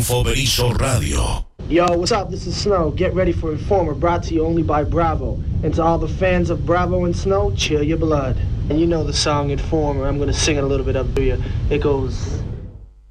Infoberizo Radio. Yo, what's up? This is Snow. Get ready for Informer, brought to you only by Bravo. And to all the fans of Bravo and Snow, chill your blood. And you know the song Informer. I'm going to sing it a little bit up to you. It goes...